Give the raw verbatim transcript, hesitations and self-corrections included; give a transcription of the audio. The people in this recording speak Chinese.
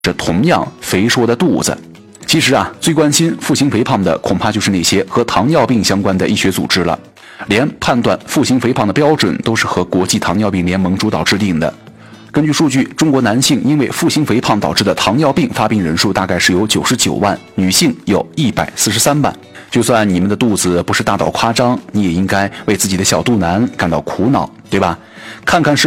着同样肥硕的肚子。其实啊，最关心腹型肥胖的恐怕就是那些和糖尿病相关的医学组织了，连判断腹型肥胖的标准都是和国际糖尿病联盟主导制定的。根据数据，中国男性因为腹型肥胖导致的糖尿病发病人数大概是有九十九万，女性有一百四十三万。就算你们的肚子不是大到夸张，你也应该为自己的小肚腩感到苦恼，对吧？看看是